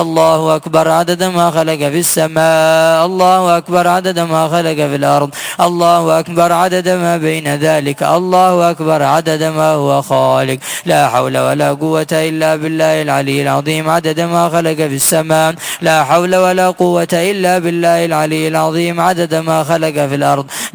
الله أكبر عدد ما خلق في السماء، الله أكبر عدد ما خلق في الأرض، الله أكبر عدد ما بين ذلك، الله أكبر عدد ما هو خالق. لا حول ولا قوة إلا بالله العلي العظيم عدد ما خلق في السماء، لا حول ولا قوة إلا بالله العلي العظيم عدد ما خلق في الأرض.